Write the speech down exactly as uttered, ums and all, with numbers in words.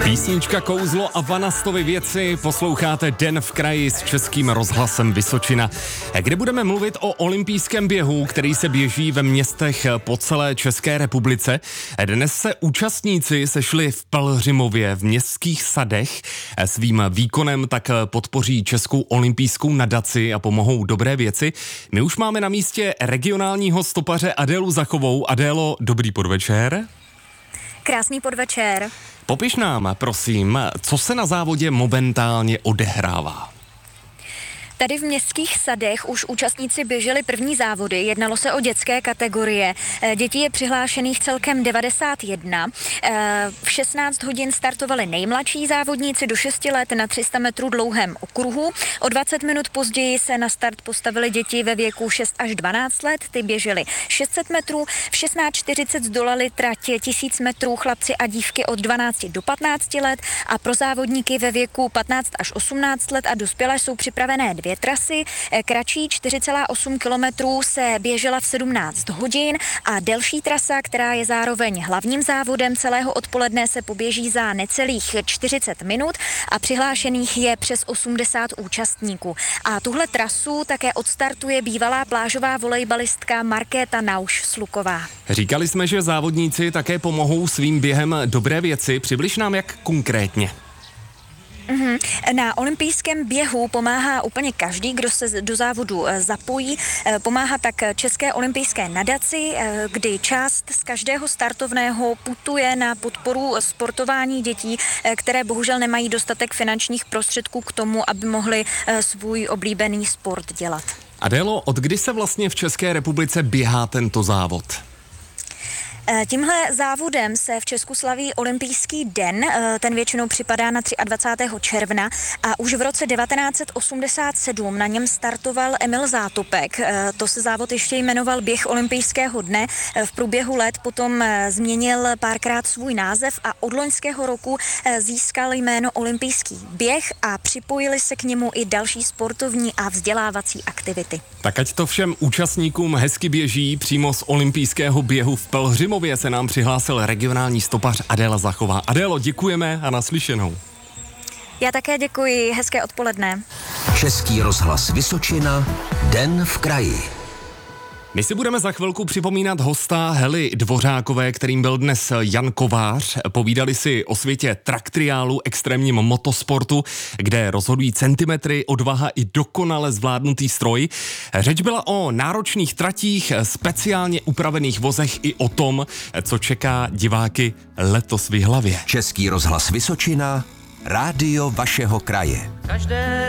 Písnička Kouzlo a Vanastovy věci, posloucháte Den v kraji s Českým rozhlasem Vysočina, kde budeme mluvit o olympijském běhu, který se běží ve městech po celé České republice. Dnes se účastníci sešli v Pelhřimově v městských sadech. Svým výkonem tak podpoří Českou olympijskou nadaci a pomohou dobré věci. My už máme na místě regionálního stopaře Adélu Zachovou. Adélo, dobrý podvečer. Krásný podvečer. Popiš nám, prosím, co se na závodě momentálně odehrává. Tady v městských sadech už účastníci běželi první závody, jednalo se o dětské kategorie. Dětí je přihlášených celkem devadesát jedna. V šestnáct hodin startovali nejmladší závodníci do šesti let na tři sta metrů dlouhém okruhu. O dvacet minut později se na start postavili děti ve věku šest až dvanáct let, ty běželi šest set metrů. V šestnáct čtyřicet zdolali trať tisíc metrů chlapci a dívky od dvanácti do patnácti let a pro závodníky ve věku patnáct až osmnáct let a dospělé jsou připravené dvě trasy. Kratší čtyři celá osm kilometrů se běžela v sedmnáct hodin a delší trasa, která je zároveň hlavním závodem celého odpoledne, se poběží za necelých čtyřicet minut a přihlášených je přes osmdesát účastníků. A tuhle trasu také odstartuje bývalá plážová volejbalistka Markéta Nauš-Sluková. Říkali jsme, že závodníci také pomohou svým během dobré věci. Přibliž nám, jak konkrétně. Uhum. Na olympijském běhu pomáhá úplně každý, kdo se do závodu zapojí. Pomáhá tak České olympijské nadaci, kdy část z každého startovného putuje na podporu sportování dětí, které bohužel nemají dostatek finančních prostředků k tomu, aby mohli svůj oblíbený sport dělat. Adélo, od kdy se vlastně v České republice běhá tento závod? Tímhle závodem se v Česku slaví olympijský den, ten většinou připadá na dvacátého třetího června a už v roce devatenáct set osmdesát sedm na něm startoval Emil Zátopek. To se závod ještě jmenoval Běh olympijského dne. V průběhu let potom změnil párkrát svůj název a od loňského roku získal jméno Olympijský běh a připojili se k němu i další sportovní a vzdělávací aktivity. Tak ať to všem účastníkům hezky běží. Přímo z olympijského běhu v Pelhřimově se nám přihlásil regionální stopař Adéla Zachová. Adélo, děkujeme a naslyšenou. Já také děkuji, hezké odpoledne. Český rozhlas Vysočina, Den v kraji. My si budeme za chvilku připomínat hosta Hely Dvořákové, kterým byl dnes Jan Kovář. Povídali si o světě traktriálu, extrémním motosportu, kde rozhodují centimetry, odvaha i dokonale zvládnutý stroj. Řeč byla o náročných tratích, speciálně upravených vozech i o tom, co čeká diváky letos v Jihlavě. Český rozhlas Vysočina, rádio vašeho kraje. Každé